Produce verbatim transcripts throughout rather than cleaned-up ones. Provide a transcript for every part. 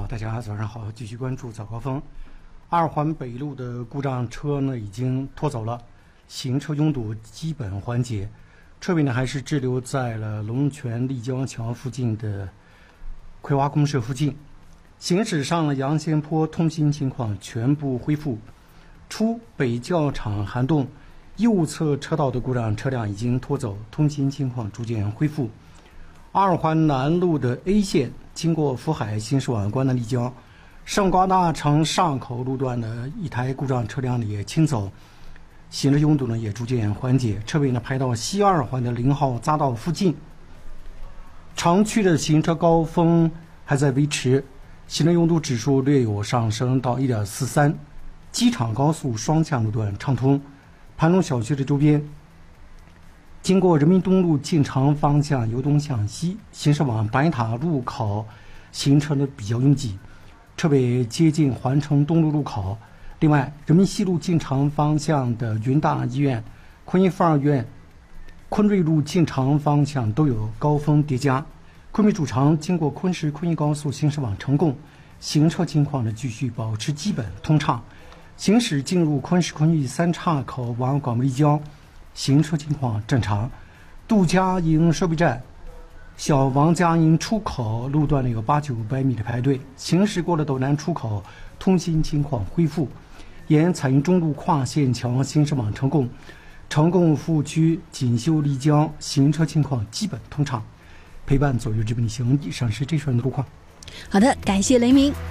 大家早上好，继续关注早高峰。二环北路的故障车呢已经拖走了，行车拥堵基本缓解，车尾呢还是滞留在了龙泉立交桥附近的葵花公社附近。行驶上了杨仙坡通行情况全部恢复。出北教场涵洞右侧车道的故障车辆已经拖走，通行情况逐渐恢复。二环南路的 A 线经过福海行驶往关南立交，上高大城上口路段的一台故障车辆也清走，行车拥堵呢也逐渐缓解，车尾呢排到西二环的零号匝道附近。城区的行车高峰还在维持，行车拥堵指数略有上升到 一点四三。机场高速双向路段畅通，盘龙小区的周边经过人民东路进城方向由东向西行驶往白塔路口，行车的比较拥挤，车尾接近环城东路路口。另外，人民西路进城方向的云大医院、昆医附二院、昆瑞路进城方向都有高峰叠加。昆明主城经过昆石昆医高速行驶往成贡，行车情况呢继续保持基本通畅。行驶进入昆石昆玉三岔口往广播立交，行车情况正常。杜家营收费站、小王家营出口路段呢有八九百米的排队，行驶过了斗南出口，通行情况恢复。沿彩云中路跨线桥行驶往成贡，成贡服务区锦绣立交，行车情况基本通畅。陪伴左右之奔行，以上是这时段的路况。 好的，感谢雷鸣。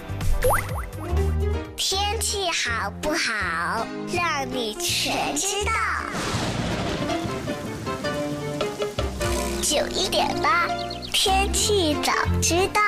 天气好不好，让你全知道。九一点八，天气早知道。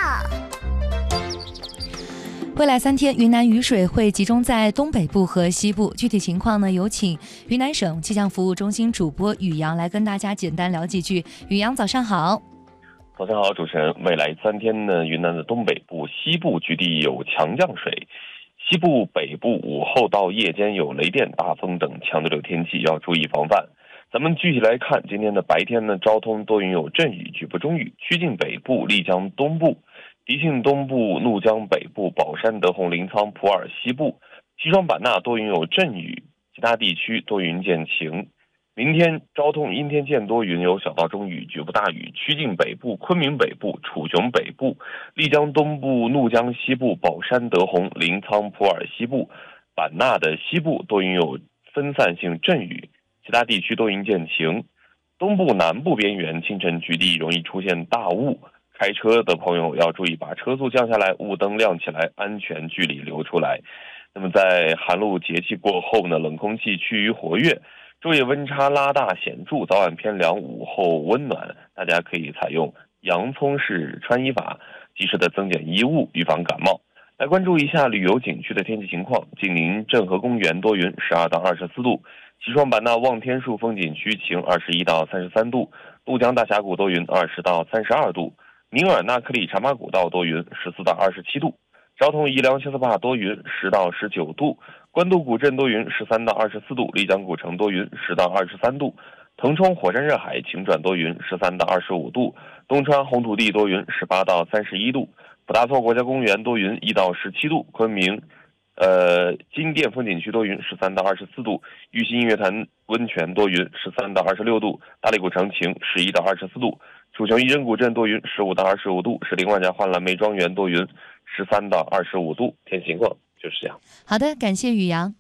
未来三天，云南雨水会集中在东北部和西部。具体情况呢，有请云南省气象服务中心主播宇阳来跟大家简单聊几句。宇阳，早上好。 早上好，主持人。未来三天呢，云南的东北部、西部局地有强降水。西部、北部午后到夜间有雷电、大风等强对流天气，要注意防范。咱们具体来看，今天的白天呢，昭通多云有阵雨，局部中雨；曲靖北部、丽江东部、迪庆东部、怒江北部、保山、德宏、临沧、普洱西部、西双版纳多云有阵雨，其他地区多云见晴。明天昭通阴天见多云，有小到中雨，局部大雨；曲靖北部、昆明北部、楚雄北部、丽江东部、怒江西部、保山、德宏、临沧、普洱西部、版纳的西部多云有分散性阵雨，其他地区多云见晴。东部南部边缘清晨局地容易出现大雾，开车的朋友要注意把车速降下来，雾灯亮起来，安全距离留出来。那么在寒露节气过后呢，冷空气趋于活跃，昼夜温差拉大显著，早晚偏凉，午后温暖，大家可以采用洋葱式穿衣法，及时的增减衣物，预防感冒。来关注一下旅游景区的天气情况。紧邻镇河公园多云，十二到二十四度；西双版纳望天树风景区晴，二十一到三十三度；怒江大峡谷多云，二十到三十二度；宁尔纳克里茶马古道多云，十四到二十七度；昭通宜良切斯坝多云，十到十九度；官渡古镇多云，十三到二十四度；丽江古城多云，十到二十三度；腾冲火山热海晴转多云，十三到二十五度；东川红土地多云，十八到三十一度；普达措国家公园多云，一到十七度；昆明呃金店风景区多云，十三到二十四度；玉溪音乐潭温泉多云，十三到二十六度；大理古城晴，十一到二十四度；楚雄仪人古镇多云，十五到二十五度；石林万家焕蓝梅庄园多云，十三到二十五度。天气情况就是这样。 好的，感谢宇阳。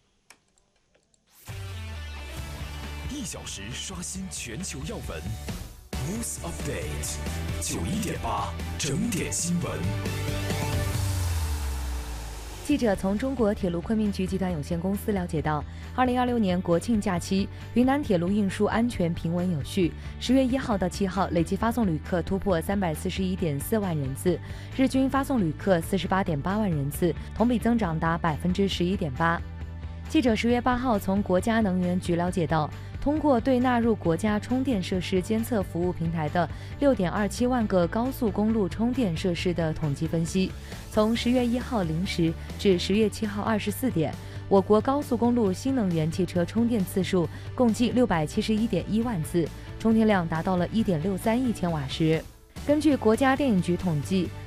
一小时刷新全球要闻 News Update 九一点八整点新闻。 记者从中国铁路昆明局集团有限公司了解到，二零二六年国庆假期，云南铁路运输安全平稳有序。十月一号到七号，累计发送旅客突破三百四十一点四万人次，日均发送旅客四十八点八万人次，同比增长达百分之十一点八。记者十月八号从国家能源局了解到，通过对纳入国家充电设施监测服务平台的六点二七万个高速公路充电设施的统计分析，从十月一号零时至十月七号二十四点，我国高速公路新能源汽车充电次数共计六百七十一点一万次，充电量达到了一点六三亿千瓦时。根据国家电影局统计，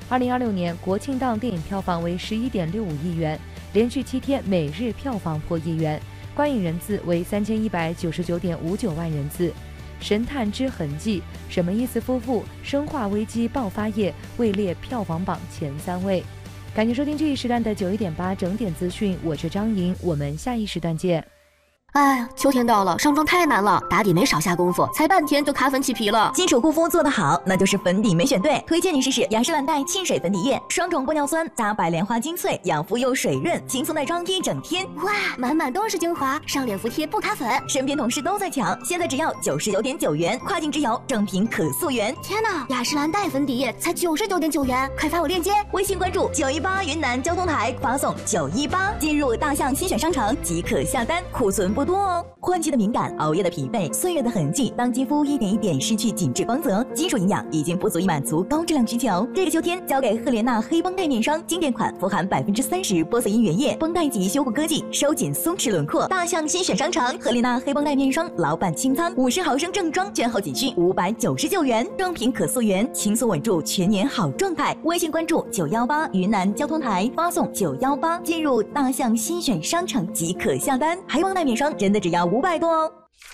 二零二六年国庆档电影票房为十一点六五亿元，连续七天每日票房破亿元，观影人次为三千一百九十九点五九万人次。神探之痕迹、什么意思夫妇、生化危机爆发夜位列票房榜前三位。感谢收听这一时段的九一点八整点资讯，我是张莹，我们下一时段见。 哎呀，秋天到了，上妆太难了，打底没少下功夫，才半天就卡粉起皮了。 基础护肤做得好，那就是粉底没选对。推荐你试试雅诗兰黛沁水粉底液，双重玻尿酸加白莲花精粹，养肤又水润，轻松耐妆一整天。 哇，满满都是精华，上脸服帖不卡粉。 身边同事都在抢，现在只要九十九点九元，跨境直邮，正品可溯源。 天哪，雅诗兰黛粉底液才九十九点九元，快发我链接。 微信关注九一八云南交通台，发送九一八，进入大象新选商城即可下单，库存不多哦。换季的敏感，熬夜的疲惫，岁月的痕迹，当肌肤一点一点失去紧致光泽，基础营养已经不足以满足高质量需求。这个秋天，交给赫莲娜黑绷带面霜经典款，富含百分之三十玻色因原液绷带级修护科技，收紧松弛轮廓。大象新选商城赫莲娜黑绷带面霜，老板清仓，五十毫升正装，券后仅需五百九十九元，正品可溯源，轻松稳住全年好状态。微信关注九幺八云南交通台，发送九幺八，进入大象新选商城即可下单。黑绷带面霜真的只要五百多哦。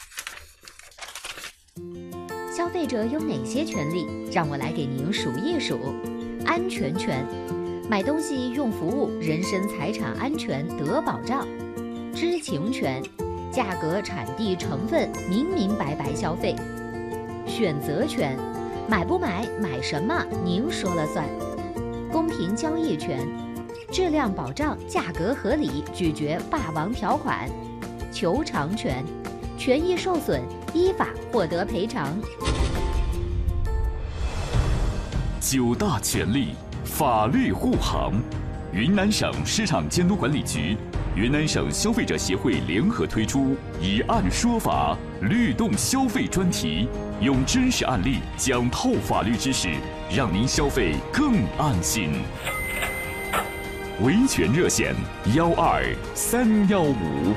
消费者有哪些权利？让我来给您数一数。安全权，买东西用服务，人身财产安全得保障。知情权，价格、产地、成分明明白白消费。选择权，买不买，买什么，您说了算。公平交易权，质量保障，价格合理，拒绝霸王条款。求偿权，权益受损，依法获得赔偿。 九大权利，法律护航。云南省市场监督管理局、云南省消费者协会联合推出“以案说法，律动消费”专题，用真实案例讲透法律知识，让您消费更安心。维权热线：幺二三幺五。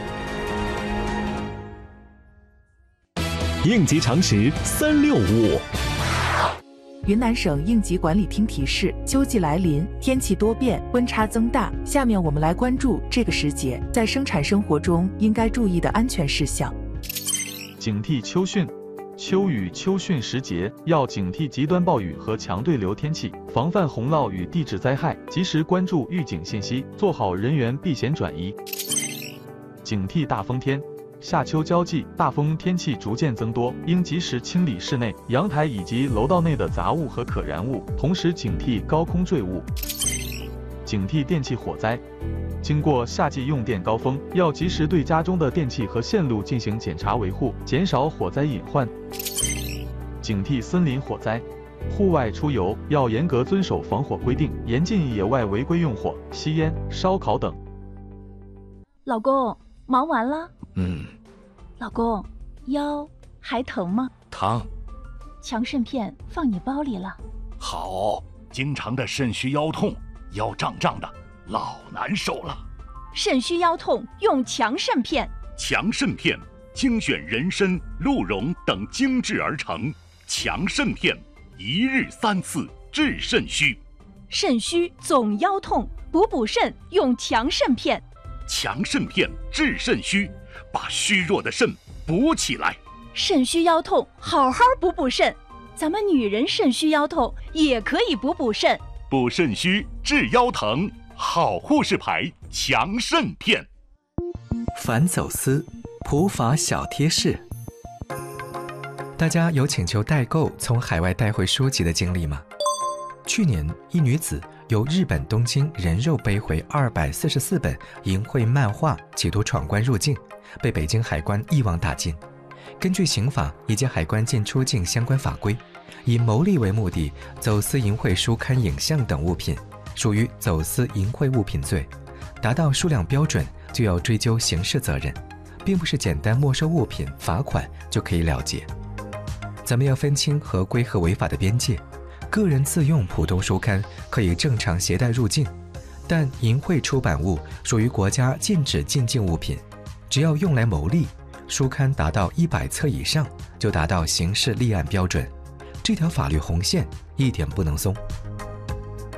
应急常识三六五。 云南省应急管理厅提示：秋季来临，天气多变，温差增大。下面我们来关注这个时节在生产生活中应该注意的安全事项。 警惕秋汛。秋雨秋汛时节，要警惕极端暴雨和强对流天气，防范洪涝与地质灾害，及时关注预警信息，做好人员避险转移。警惕大风天。夏秋交际，大风天气逐渐增多，应及时清理室内、阳台以及楼道内的杂物和可燃物，同时警惕高空坠物。警惕电气火灾。经过夏季用电高峰，要及时对家中的电器和线路进行检查维护，减少火灾隐患。警惕森林火灾。户外出游要严格遵守防火规定，严禁野外违规用火、吸烟、烧烤等。 老公，忙完了？ 嗯。 老公，腰还疼吗？ 疼。 强肾片放你包里了。 好，经常的肾虚腰痛，腰胀胀的，老难受了。 肾虚腰痛用强肾片。 强肾片精选人参、鹿茸等精制而成，强肾片一日三次治肾虚。 肾虚总腰痛，补补肾用强肾片。 强肾片治肾虚，把虚弱的肾补起来。 肾虚腰痛，好好补补肾。咱们女人肾虚腰痛也可以补补肾。 补肾虚治腰疼，好护士牌强肾片。 反走私普法小贴士。大家有请求代购从海外带回书籍的经历吗？去年，一女子由日本东京人肉背回二百四十四本淫秽漫画，企图闯关入境，被北京海关一网打尽。根据刑法以及海关进出境相关法规，以牟利为目的走私淫秽书刊影像等物品，属于走私淫秽物品罪，达到数量标准就要追究刑事责任，并不是简单没收物品罚款就可以了结。咱们要分清合规和违法的边界。个人自用普通书刊可以正常携带入境，但淫秽出版物属于国家禁止进境物品，只要用来牟利，书刊达到一百册以上就达到刑事立案标准，这条法律红线一点不能松。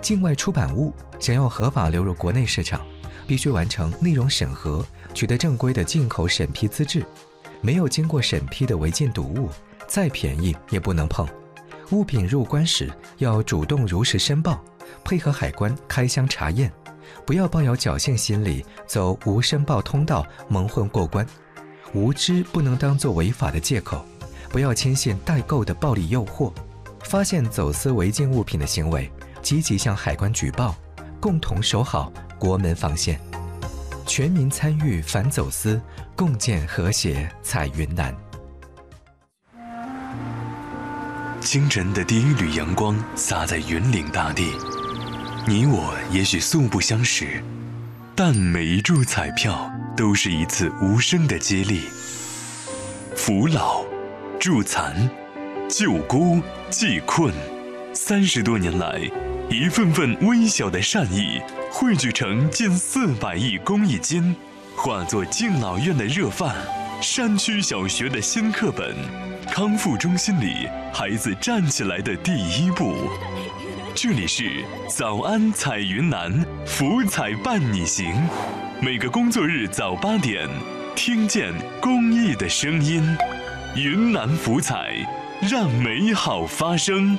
境外出版物想要合法流入国内市场，必须完成内容审核，取得正规的进口审批资质。没有经过审批的违禁读物，再便宜也不能碰。物品入关时要主动如实申报，配合海关开箱查验，不要抱有侥幸心理，走无申报通道蒙混过关。无知不能当作违法的借口，不要轻信代购的暴力诱惑。发现走私违禁物品的行为，积极向海关举报，共同守好国门防线。全民参与反走私，共建和谐彩云南。 清晨的第一缕阳光洒在云岭大地，你我也许素不相识，但每一注彩票都是一次无声的接力。扶老、助残、救孤、济困，三十多年来，一份份微小的善意汇聚成近四百亿公益金，化作敬老院的热饭，山区小学的新课本，康复中心里孩子站起来的第一步。这里是早安彩云南，福彩伴你行。每个工作日早八点，听见公益的声音，云南福彩，让美好发生。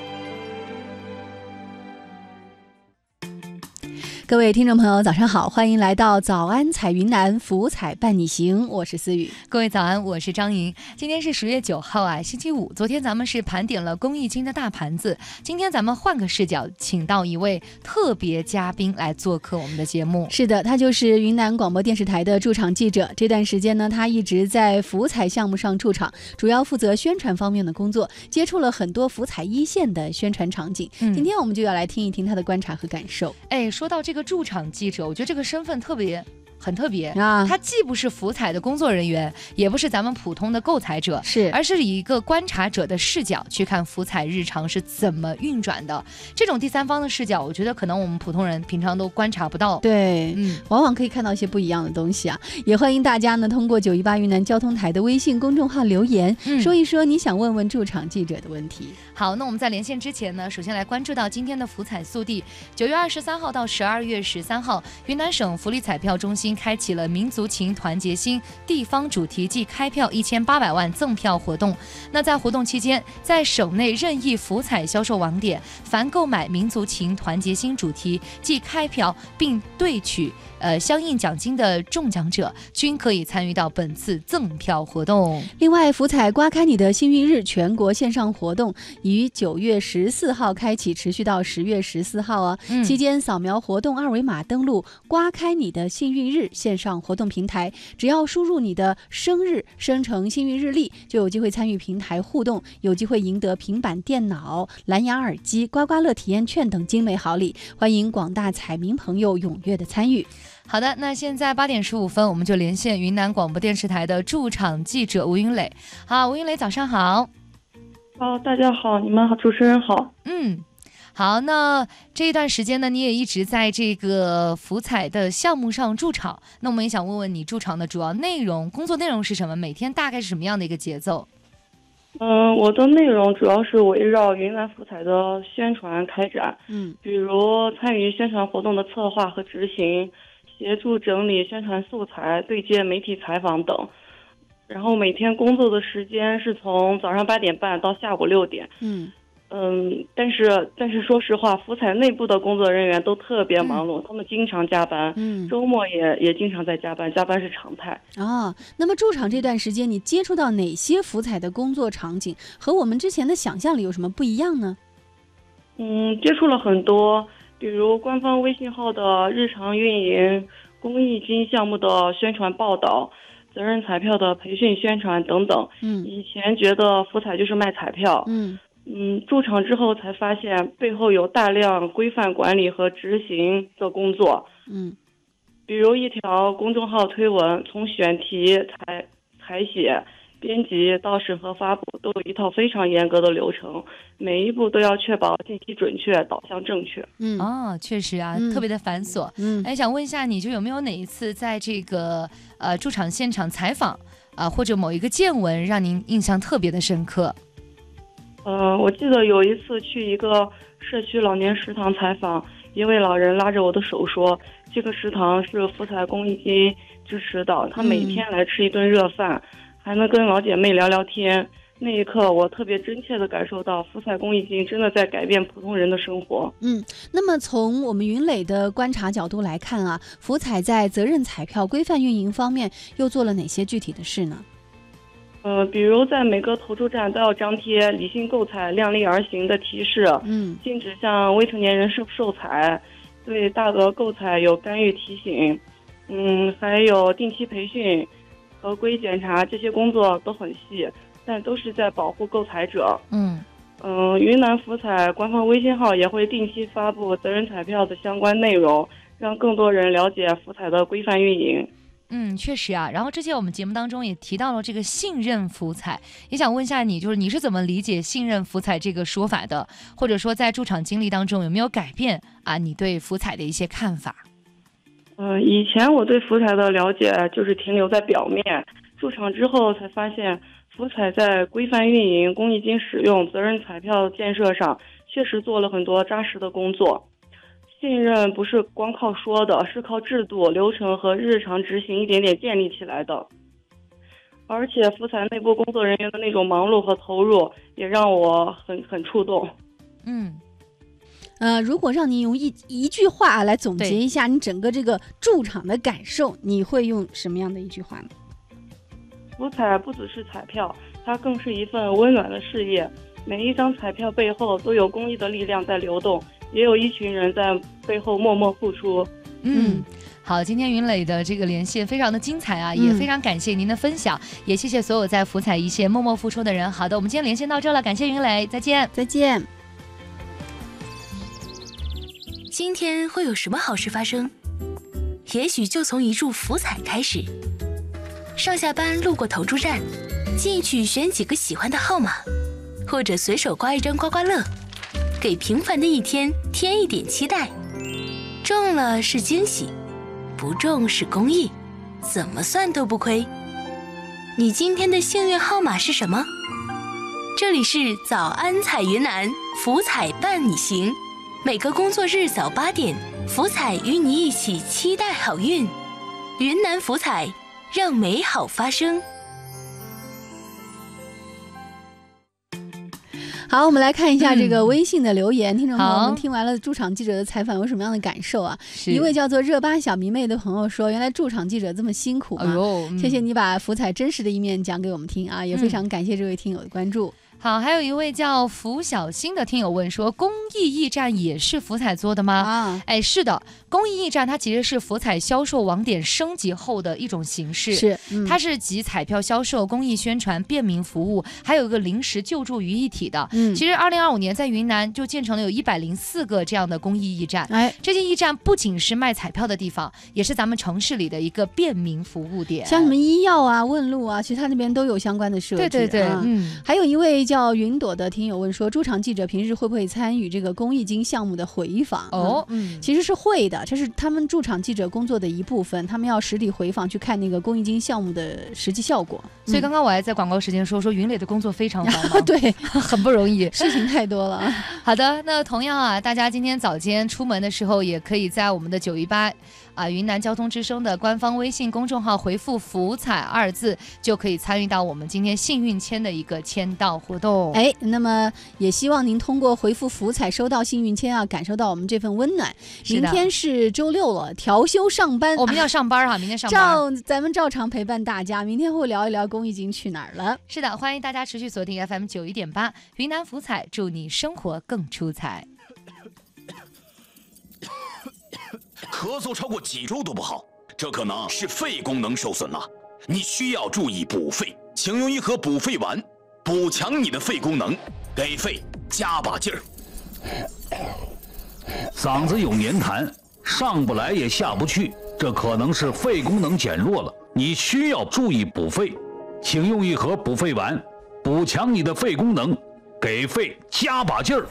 各位听众朋友早上好，欢迎来到早安彩云南，福彩伴你行，我是思雨。 各位早安，我是张莹。今天是十月九号啊，星期五。昨天咱们是盘点了公益金的大盘子，今天咱们换个视角，请到一位特别嘉宾来做客我们的节目。 是的，他就是云南广播电视台的驻场记者。这段时间呢，他一直在福彩项目上驻场，主要负责宣传方面的工作，接触了很多福彩一线的宣传场景。嗯、今天我们就要来听一听他的观察和感受。 哎，说到这个驻场记者，我觉得这个身份特别很特别啊，他既不是福彩的工作人员，也不是咱们普通的购彩者， 是， 而是以一个观察者的视角去看福彩日常是怎么运转的。这种第三方的视角，我觉得可能我们普通人平常都观察不到。 对，嗯，往往可以看到一些不一样的东西啊。也欢迎大家呢通过九一八云南交通台的微信公众号留言，嗯、说一说你想问问驻场记者的问题。 好，那我们在连线之前呢，首先来关注到今天的福彩速递。九月二十三号到十二月十三号，云南省福利彩票中心开启了民族情团结心地方主题季开票一千八百万赠票活动。那在活动期间，在省内任意福彩销售网点，凡购买民族情团结心主题即开票并兑取呃相应奖金的中奖者，均可以参与到本次赠票活动。 另外，福彩刮开你的幸运日全国线上活动于九月十四号开启，持续到十月十四号啊。嗯、期间扫描活动二维码登录刮开你的幸运日线上活动平台，只要输入你的生日生成幸运日历，就有机会参与平台互动，有机会赢得平板电脑、蓝牙耳机、刮刮乐体验券等精美好礼。欢迎广大彩民朋友踊跃的参与。 好的，那现在八点十五分，我们就连线云南广播电视台的驻场记者吴云磊。好，吴云磊，早上好。 哦，大家好，你们好，主持人好。 嗯，好，那这一段时间呢，你也一直在这个福彩的项目上驻场。那我们也想问问你驻场的主要内容，工作内容是什么？每天大概是什么样的一个节奏？ 嗯，我的内容主要是围绕云南福彩的宣传开展，嗯，比如参与宣传活动的策划和执行，协助整理宣传素材，对接媒体采访等。然后每天工作的时间是从早上八点半到下午六点。嗯嗯，但是但是说实话，福彩内部的工作人员都特别忙碌，嗯、他们经常加班，嗯，周末也也经常在加班，加班是常态。 哦，那么驻场这段时间，你接触到哪些福彩的工作场景和我们之前的想象里有什么不一样呢？ 嗯，接触了很多，比如官方微信号的日常运营、公益金项目的宣传报道、责任彩票的培训宣传等等。嗯，以前觉得福彩就是卖彩票。嗯。嗯，驻场之后才发现背后有大量规范管理和执行的工作。嗯，比如一条公众号推文，从选题、采采写、编辑到审核发布，都有一套非常严格的流程，每一步都要确保信息准确、导向正确。 嗯，哦，确实啊，嗯、特别的繁琐。嗯，哎，想问一下，你就有没有哪一次在这个呃驻场现场采访啊、呃，或者某一个见闻，让您印象特别的深刻？ 呃，我记得有一次去一个社区老年食堂采访， 一位老人拉着我的手说，这个食堂是福彩公益金支持的，他每天来吃一顿热饭，嗯、还能跟老姐妹聊聊天。那一刻，我特别真切地感受到福彩公益金真的在改变普通人的生活。 嗯，那么从我们云磊的观察角度来看啊，福彩在责任彩票规范运营方面又做了哪些具体的事呢？ 呃，比如在每个投注站都要张贴理性购彩、量力而行的提示， 嗯， 禁止向未成年人售售彩，对大额购彩有干预提醒，嗯，还有定期培训、合规检查，这些工作都很细，但都是在保护购彩者。 嗯嗯、呃，云南福彩官方微信号也会定期发布责任彩票的相关内容，让更多人了解福彩的规范运营。 嗯，确实啊。然后之前我们节目当中也提到了这个信任福彩，也想问一下你，就是你是怎么理解信任福彩这个说法的？或者说在驻场经历当中有没有改变啊你对福彩的一些看法？ 嗯、呃，以前我对福彩的了解就是停留在表面，驻场之后才发现，福彩在规范运营、公益金使用、责任彩票建设上确实做了很多扎实的工作。信任不是光靠说的，是靠制度、流程和日常执行一点点建立起来的。而且福彩内部工作人员的那种忙碌和投入，也让我很很触动。 嗯， 呃，如果让你用一一句话来总结一下你整个这个驻场的感受，你会用什么样的一句话呢？ 福彩不只是彩票，它更是一份温暖的事业。每一张彩票背后都有公益的力量在流动，也有一群人在背后默默付出。 嗯，好，今天云磊的这个连线非常的精彩啊， 嗯、 也非常感谢您的分享，也谢谢所有在福彩一线默默付出的人。好的，我们今天连线到这了，感谢云磊，再见， 再见。 今天会有什么好事发生？也许就从一注福彩开始。上下班路过投注站，进去选几个喜欢的号码，或者随手刮一张刮刮乐，给平凡的一天添一点期待。中了是惊喜，不中是公益，怎么算都不亏。你今天的幸运号码是什么？这里是早安彩云南，福彩伴你行。每个工作日早八点，福彩与你一起期待好运。云南福彩，让美好发生。 好，我们来看一下这个微信的留言。嗯、听众朋友们听完了驻场记者的采访，有什么样的感受啊？一位叫做热巴小迷妹的朋友说：“原来驻场记者这么辛苦啊！哎嗯、谢谢你把福彩真实的一面讲给我们听啊，也非常感谢这位听友的关注。” 好，还有一位叫福小新的听友问说，公益驿站也是福彩做的吗？ 啊， 哎，是的，公益驿站它其实是福彩销售网点升级后的一种形式， 是， 嗯、它是集彩票销售、公益宣传、便民服务，还有一个临时救助于一体的。 嗯， 其实二零二五年在云南就建成了有一百零四个这样的公益驿站。 哎， 这些驿站不仅是卖彩票的地方，也是咱们城市里的一个便民服务点， 像什么医药啊、问路啊，其实它那边都有相关的设置。 对对对， 啊、 嗯， 还有一位叫云朵的听友问说，驻场记者平时会不会参与这个公益金项目的回访？ 哦，嗯， 其实是会的，这是他们驻场记者工作的一部分，他们要实地回访去看那个公益金项目的实际效果。 所以刚刚我还在广告时间说说云磊的工作非常繁忙， 对， 很不容易， 事情太多了。 好的，那同样啊，大家今天早间出门的时候，也可以在我们的九一八啊云南交通之声的官方微信公众号回复福彩二字，就可以参与到我们今天幸运签的一个签到活动。 哎，那么也希望您通过回复福彩收到幸运签啊，感受到我们这份温暖。明天是周六了，调休上班， 我们要上班哈、啊，明天上班。 照咱们照常陪伴大家，明天会聊一聊公益金去哪儿了。 是的，欢迎大家持续锁定 F M 九一点八云南福彩，祝你生活更出彩。 咳嗽超过几周都不好，这可能是肺功能受损了，你需要注意补肺，请用一盒补肺丸，补强你的肺功能，给肺加把劲儿。 嗓子有黏痰，上不来也下不去，这可能是肺功能减弱了，你需要注意补肺，请用一盒补肺丸，补强你的肺功能，给肺加把劲儿。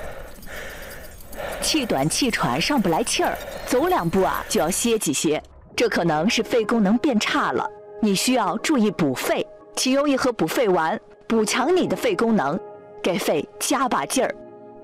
气短气喘上不来气儿，走两步啊就要歇几歇，这可能是肺功能变差了，你需要注意补肺，请用一盒补肺丸，补强你的肺功能，给肺加把劲儿。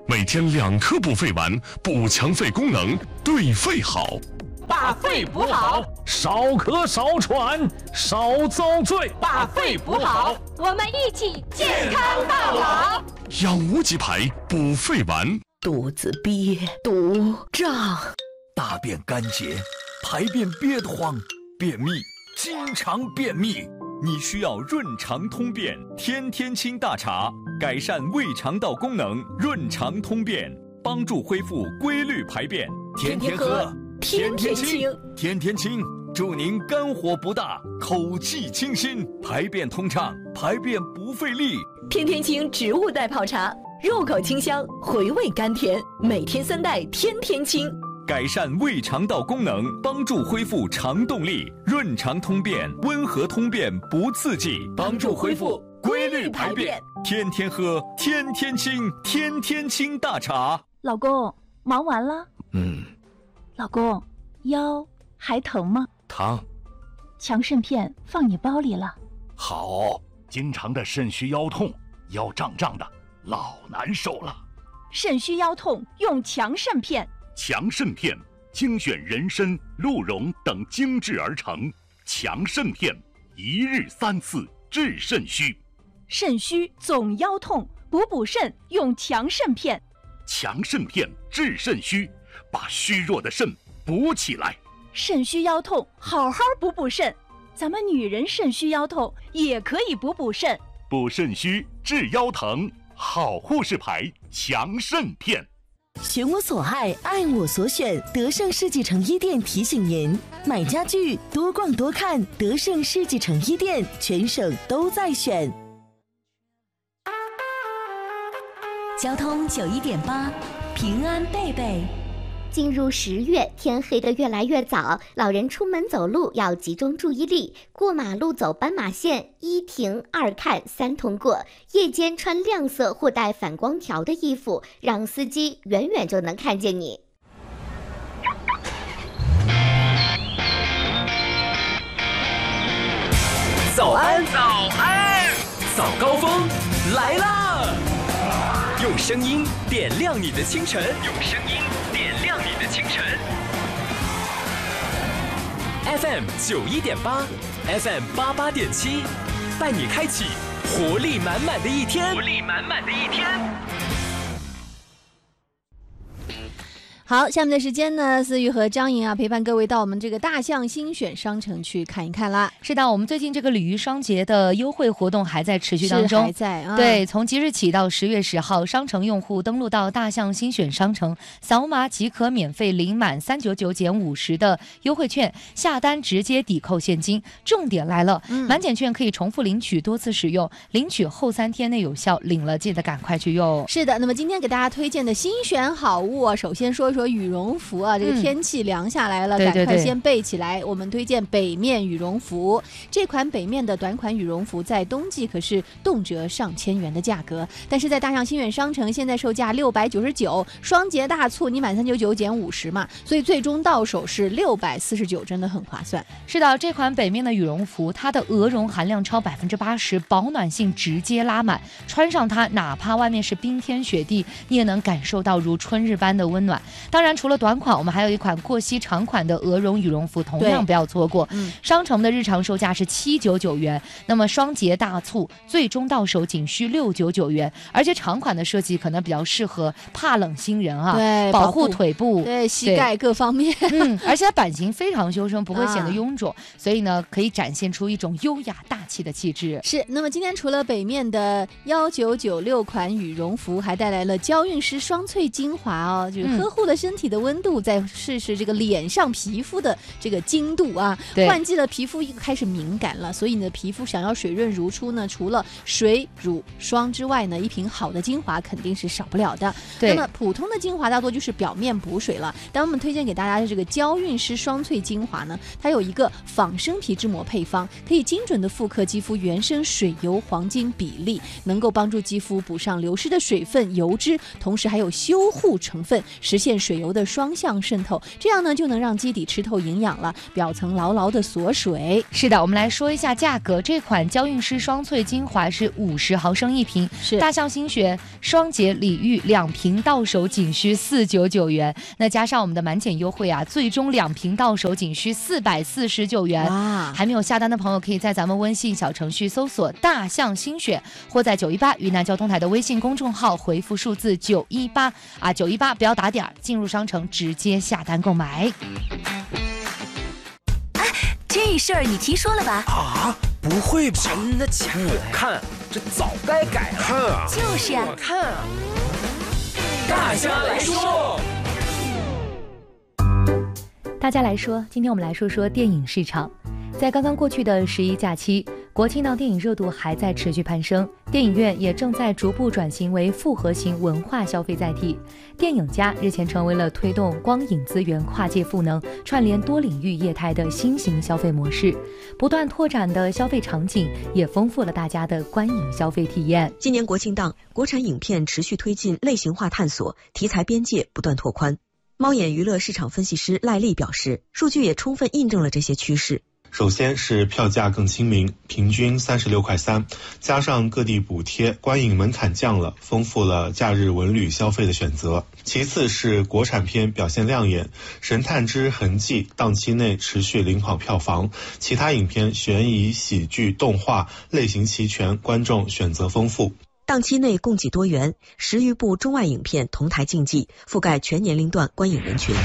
每天两颗补肺丸，补强肺功能，对肺好。 把肺补好， 少咳少喘少遭罪， 把肺补好，我们一起健康到老。 养无极牌补肺丸。 肚子憋、堵、胀， 大便干结，排便憋得慌，便秘，经常便秘。 你需要润肠通便天天清大茶，改善胃肠道功能，润肠通便，帮助恢复规律排便。 天天喝，天天清， 天天清，祝您肝火不大，口气清新，排便通畅，排便不费力。 天天清植物代泡茶，入口清香，回味甘甜，每天三袋天天清。 改善胃肠道功能，帮助恢复肠动力，润肠通便，温和通便不刺激， 帮助恢复规律排便。 天天喝，天天清，天天清大茶。 老公，忙完了？ 嗯。 老公，腰还疼吗？ 疼。 强肾片放你包里了。 好，经常的肾虚腰痛，腰胀胀的，老难受了。 肾虚腰痛用强肾片。 强肾片精选人参、鹿茸等精制而成，强肾片一日三次治肾虚。 肾虚总腰痛，补补肾用强肾片。 强肾片治肾虚，把虚弱的肾补起来。 肾虚腰痛，好好补补肾。咱们女人肾虚腰痛也可以补补肾。 补肾虚治腰疼，好护士牌强肾片。 选我所爱，爱我所选。德胜世纪城一店提醒您：买家具多逛多看，德胜世纪城一店全省都在选。 交通九一点八，平安贝贝。 进入十月，天黑得越来越早，老人出门走路要集中注意力。过马路走斑马线，一停二看三通过。夜间穿亮色或带反光条的衣服，让司机远远就能看见你。 早安，早安，早高峰来啦！用声音点亮你的清晨，用声音点亮你的清晨。F M 九一点八 ，F M 八八点七，带你开启活力满满的一天，活力满满的一天。 好，下面的时间呢，思雨和张莹啊陪伴各位到我们这个大象新选商城去看一看啦。 是的，我们最近这个鲤鱼双节的优惠活动还在持续当中， 还在啊。 对，从即日起到十月十号，商城用户登录到大象新选商城，扫码即可免费领满三九九减五十的优惠券，下单直接抵扣现金。重点来了，嗯、满减券可以重复领取，多次使用，领取后三天内有效，领了记得赶快去用。 是的，那么今天给大家推荐的新选好物啊，首先说。说羽绒服啊，这个天气凉下来了，嗯、赶快先备起来。我们推荐北面羽绒服，这款北面的短款羽绒服在冬季可是动辄上千元的价格，但是在大象新远商城现在售价六百九十九，双节大促你满三九九减五十嘛，所以最终到手是六百四十九，真的很划算。 是的，这款北面的羽绒服，它的鹅绒含量超百分之八十，保暖性直接拉满，穿上它，哪怕外面是冰天雪地，你也能感受到如春日般的温暖。当然除了短款，我们还有一款过膝长款的鹅绒羽绒服，同样不要错过。嗯、商城的日常售价是七百九十九元，那么双节大促最终到手仅需六百九十九元，而且长款的设计可能比较适合怕冷新人啊， 对， 保护腿部、 对膝盖各方面。 嗯，而且它版型非常修身，不会显得臃肿，啊、所以呢可以展现出一种优雅大气的气质。 是，那么今天除了北面的一九九六款羽绒服，还带来了娇韵诗双萃精华哦，就是呵护了身体的温度，再试试这个脸上皮肤的这个精度啊。换季了，皮肤开始敏感了，所以呢，皮肤想要水润如初呢，除了水、乳、霜之外呢，一瓶好的精华肯定是少不了的。那么普通的精华大多就是表面补水了，但我们推荐给大家的这个娇韵诗双萃精华呢，它有一个仿生皮脂膜配方，可以精准的复刻肌肤原生水油黄金比例，能够帮助肌肤补上流失的水分、油脂，同时还有修护成分，实现水油的双向渗透，这样呢就能让基底吃透营养了，表层牢牢的锁水。 是的，我们来说一下价格，这款娇韵诗双萃精华是五十毫升一瓶， 是大象心血双洁礼遇两瓶到手仅需四百九十九元，那加上我们的满减优惠啊，最终两瓶到手仅需四百四十九元。 哇， 还没有下单的朋友可以在咱们微信小程序搜索大象心血，或在九一八云南交通台的微信公众号回复数字九一八啊，九一八不要打点，进入商城直接下单购买。 哎，这事儿你听说了吧？ 啊，不会吧？真的假的？我看这早该改了。看啊， 就是啊， 我看啊。大家来说， 大家来说，今天我们来说说电影市场。在刚刚过去的十一假期，国庆档电影热度还在持续攀升，电影院也正在逐步转型为复合型文化消费载体。电影加日前成为了推动光影资源跨界赋能、串联多领域业态的新型消费模式。不断拓展的消费场景也丰富了大家的观影消费体验。 今年国庆档，国产影片持续推进类型化探索，题材边界不断拓宽。猫眼娱乐市场分析师赖丽表示，数据也充分印证了这些趋势。 首先是票价更亲民，平均三十六块三，加上各地补贴，观影门槛降了，丰富了假日文旅消费的选择。其次是国产片表现亮眼，《神探之痕迹》档期内持续领跑票房，其他影片悬疑、喜剧、动画类型齐全，观众选择丰富。 档期内供给多元，十余部中外影片同台竞技，覆盖全年龄段观影人群。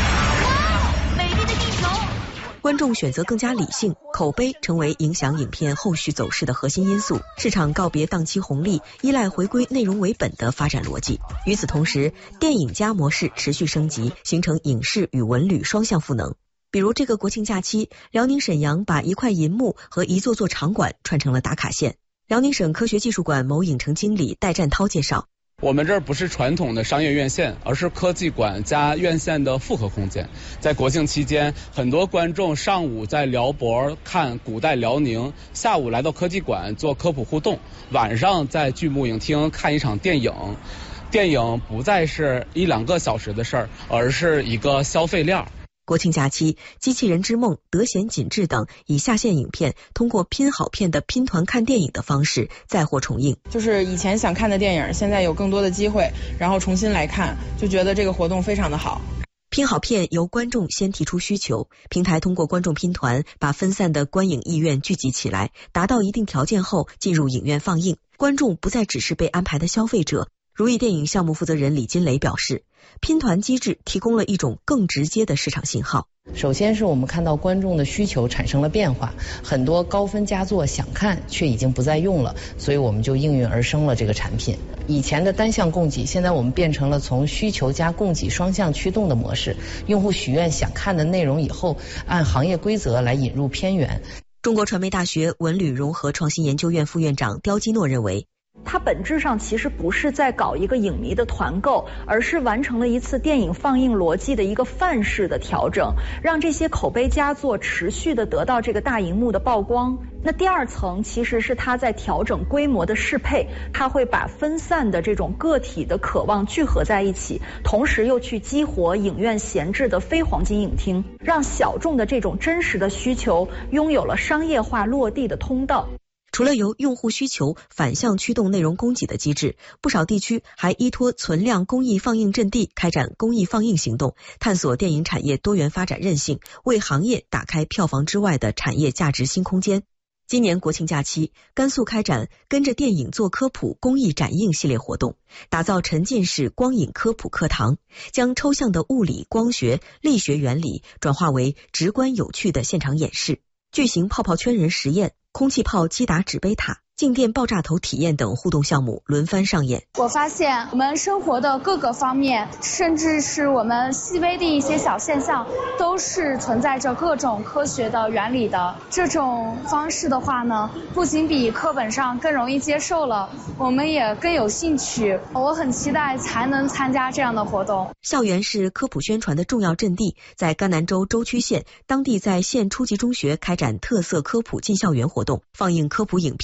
观众选择更加理性，口碑成为影响影片后续走势的核心因素。市场告别档期红利，依赖回归内容为本的发展逻辑。与此同时，电影加模式持续升级，形成影视与文旅双向赋能。比如这个国庆假期，辽宁沈阳把一块银幕和一座座场馆串成了打卡线。辽宁省科学技术馆某影城经理戴占涛介绍， 我们这儿不是传统的商业院线，而是科技馆加院线的复合空间。在国庆期间，很多观众上午在辽博看古代辽宁，下午来到科技馆做科普互动，晚上在巨幕影厅看一场电影。电影不再是一两个小时的事儿，而是一个消费链。 国庆假期，《机器人之梦》、《德贤锦志》等以下线影片通过拼好片的拼团看电影的方式再获重映。 就是以前想看的电影，现在有更多的机会，然后重新来看，就觉得这个活动非常的好。 拼好片由观众先提出需求，平台通过观众拼团把分散的观影意愿聚集起来，达到一定条件后进入影院放映。观众不再只是被安排的消费者。如意电影项目负责人李金雷表示，拼团机制提供了一种更直接的市场信号。 首先是我们看到观众的需求产生了变化，很多高分佳作想看却已经不再用了，所以我们就应运而生了这个产品。以前的单向供给，现在我们变成了从需求加供给双向驱动的模式，用户许愿想看的内容以后，按行业规则来引入片源。 中国传媒大学文旅融合创新研究院副院长刁基诺认为， 它本质上其实不是在搞一个影迷的团购，而是完成了一次电影放映逻辑的一个范式的调整，让这些口碑佳作持续的得到这个大荧幕的曝光。那第二层其实是它在调整规模的适配，它会把分散的这种个体的渴望聚合在一起，同时又去激活影院闲置的非黄金影厅，让小众的这种真实的需求拥有了商业化落地的通道。 除了由用户需求反向驱动内容供给的机制，不少地区还依托存量公益放映阵地开展公益放映行动，探索电影产业多元发展韧性，为行业打开票房之外的产业价值新空间。今年国庆假期，甘肃开展跟着电影做科普公益展映系列活动，打造沉浸式光影科普课堂，将抽象的物理、光学、力学原理转化为直观有趣的现场演示，巨型泡泡圈人实验、空气炮击打纸杯塔、静电爆炸头体验等互动项目轮番上演。 我发现我们生活的各个方面，甚至是我们细微的一些小现象，都是存在着各种科学的原理的。这种方式的话呢，不仅比课本上更容易接受了，我们也更有兴趣。我很期待才能参加这样的活动。 校园是科普宣传的重要阵地，在甘南州舟曲县，当地在县初级中学开展特色科普进校园活动，放映科普影片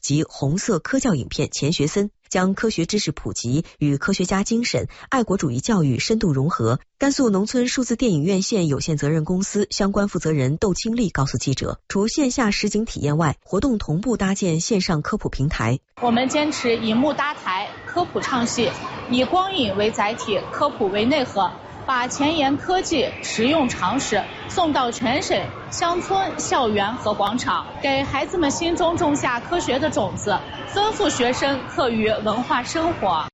及红色科教影片《钱学森》，将科学知识普及与科学家精神、爱国主义教育深度融合。甘肃农村数字电影院线有限责任公司相关负责人窦清丽告诉记者，除线下实景体验外，活动同步搭建线上科普平台。 我们坚持以幕搭台，科普唱戏，以光影为载体，科普为内核，把前沿科技、实用常识送到全省乡村、校园和广场，给孩子们心中种下科学的种子，丰富学生课余文化生活。